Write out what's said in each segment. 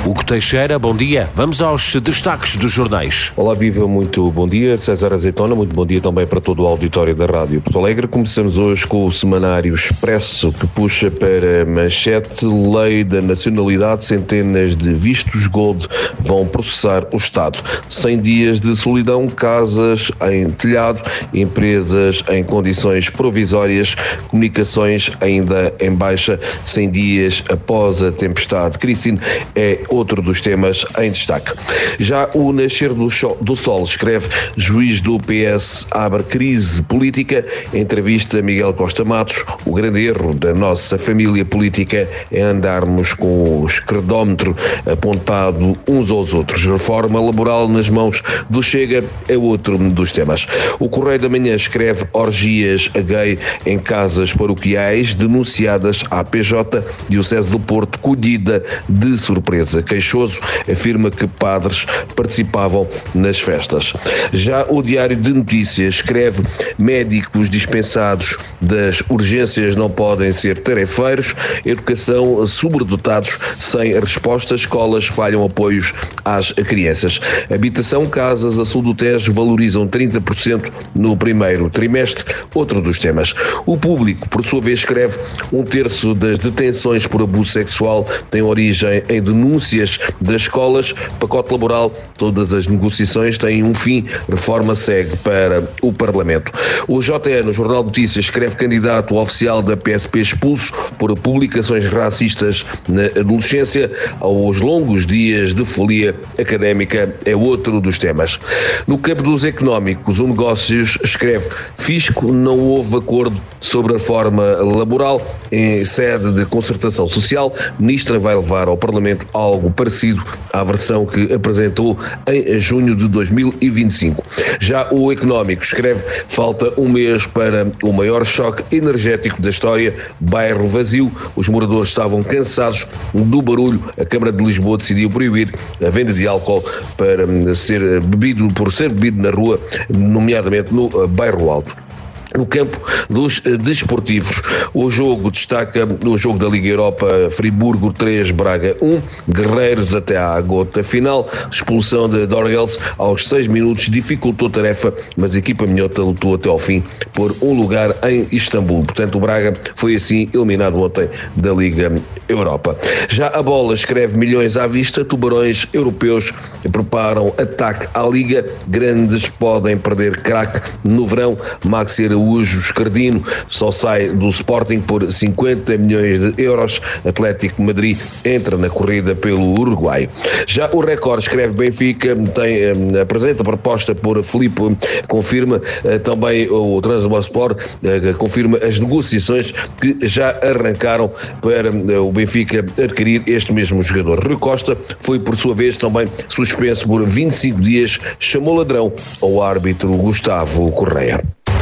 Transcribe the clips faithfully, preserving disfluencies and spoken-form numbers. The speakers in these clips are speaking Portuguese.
Hugo Teixeira, bom dia. Vamos aos destaques dos jornais. Olá, viva, muito bom dia. César Azeitona, muito bom dia também para todo o auditório da Rádio Porto Alegre. Começamos hoje com o semanário Expresso, que puxa para manchete: lei da nacionalidade, centenas de vistos gold vão processar o Estado. cem dias de solidão, casas em telhado, empresas em condições provisórias, comunicações ainda em baixa, cem dias após a tempestade. Christine é outro dos temas em destaque. Já o Nascer do Sol, do Sol escreve: juiz do P S abre crise política. Entrevista a Miguel Costa Matos: o grande erro da nossa família política é andarmos com o esquerdómetro apontado uns aos outros. Reforma laboral nas mãos do Chega é outro dos temas. O Correio da Manhã escreve: orgias a gay em casas paroquiais denunciadas à P J. Diocese do Porto colhida de surpresa. Queixoso afirma que padres participavam nas festas. Já o Diário de Notícias escreve: médicos dispensados das urgências não podem ser tarefeiros, educação sobredotados sem respostas, escolas falham apoios às crianças. Habitação, casas a sul do Tejo valorizam trinta por cento no primeiro trimestre, outro dos temas. O Público, por sua vez, escreve: um terço das detenções por abuso sexual tem origem em denúncias das escolas. Pacote laboral, todas as negociações têm um fim, reforma segue para o Parlamento. O J E, no Jornal de Notícias, escreve: candidato oficial da P S P expulso por publicações racistas na adolescência. Aos longos dias de folia académica é outro dos temas. No campo dos económicos, o Negócios escreve: fisco, não houve acordo sobre a reforma laboral em sede de concertação social. Ministra vai levar ao Parlamento algo parecido à versão que apresentou em junho de dois mil e vinte e cinco. Já o Económico escreve: falta um mês para o maior choque energético da história, bairro vazio, os moradores estavam cansados do barulho, a Câmara de Lisboa decidiu proibir a venda de álcool para ser bebido, por ser bebido na rua, nomeadamente no bairro Alto. No campo dos desportivos, o jogo destaca o jogo da Liga Europa: Friburgo três, Braga um, Guerreiros até à gota final. Expulsão de Dorgels aos seis minutos dificultou a tarefa, mas a equipa minhota lutou até ao fim por um lugar em Istambul. Portanto, o Braga foi assim eliminado ontem da Liga Europa. Já a Bola escreve: milhões à vista, tubarões europeus preparam ataque à Liga, grandes podem perder craque no verão. Maxi Araújo Escardino só sai do Sporting por cinquenta milhões de euros. Atlético de Madrid entra na corrida pelo Uruguai. Já o Record escreve: Benfica tem, apresenta proposta por Filipe, confirma também o Trabzonspor, confirma as negociações que já arrancaram para o Benfica adquirir este mesmo jogador. Rui Costa foi, por sua vez, também suspenso por vinte e cinco dias, chamou ladrão ao árbitro Gustavo Correia.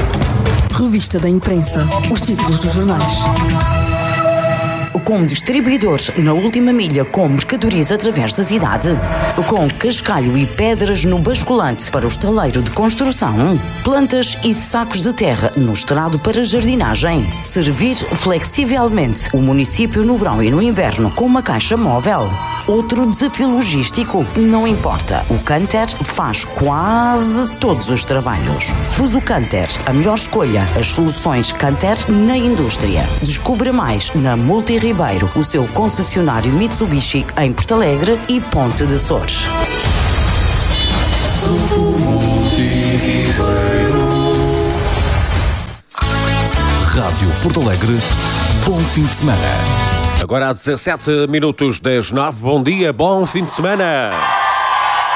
Revista da Imprensa. Os títulos dos jornais. Com distribuidores na última milha com mercadorias através da cidade. Com cascalho e pedras no basculante para o estaleiro de construção. Plantas e sacos de terra no estrado para jardinagem. Servir flexivelmente o município no verão e no inverno com uma caixa móvel. Outro desafio logístico? Não importa. O Canter faz quase todos os trabalhos. Fuso Canter, a melhor escolha. As soluções Canter na indústria. Descubra mais na Multi Ribeiro, o seu concessionário Mitsubishi em Porto Alegre e Ponte de Açores. Rádio Porto Alegre, bom fim de semana. Agora há dezassete minutos das nove, bom dia, bom fim de semana.